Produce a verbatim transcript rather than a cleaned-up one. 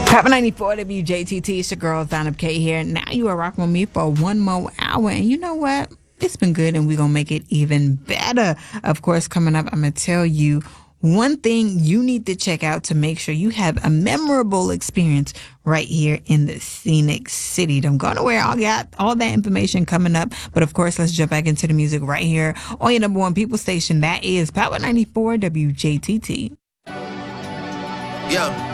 Papa ninety-four W J T T, it's your girl, Zainab K here. Now you are rocking with me for one more hour. And you know what? It's been good and we're going to make it even better. Of course, coming up, I'm going to tell you one thing you need to check out to make sure you have a memorable experience right here in the scenic city. Don't go nowhere. I got all that information coming up. But of course, let's jump back into the music right here on your number one people station. That is Power ninety-four W J T T. Yeah.